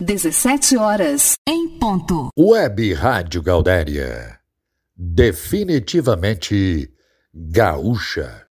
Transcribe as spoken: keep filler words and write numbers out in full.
dezessete horas em ponto. Web Rádio Gaudéria. Definitivamente gaúcha.